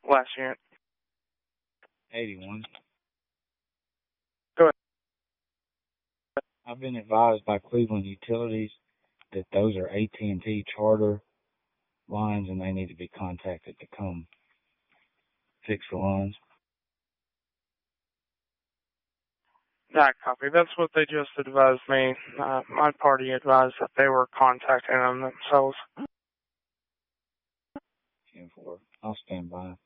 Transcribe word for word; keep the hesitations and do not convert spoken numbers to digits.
last unit. eighty-one. Go ahead. I've been advised by Cleveland Utilities that those are A T and T Charter lines and they need to be contacted to come fix the lines. Yeah, copy. That's what they just advised me. Uh, my party advised that they were contacting them themselves. ten four. I'll stand by.